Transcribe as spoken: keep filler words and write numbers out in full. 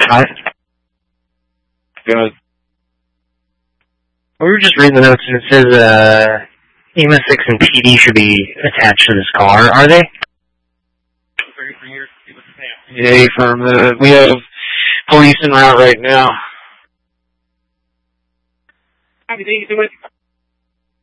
Hi. Good. We were just reading the notes and it says, uh, E M S six and P D should be attached to this car. Are they? Yeah, firm. Uh, we have police en route right now. How do you do it?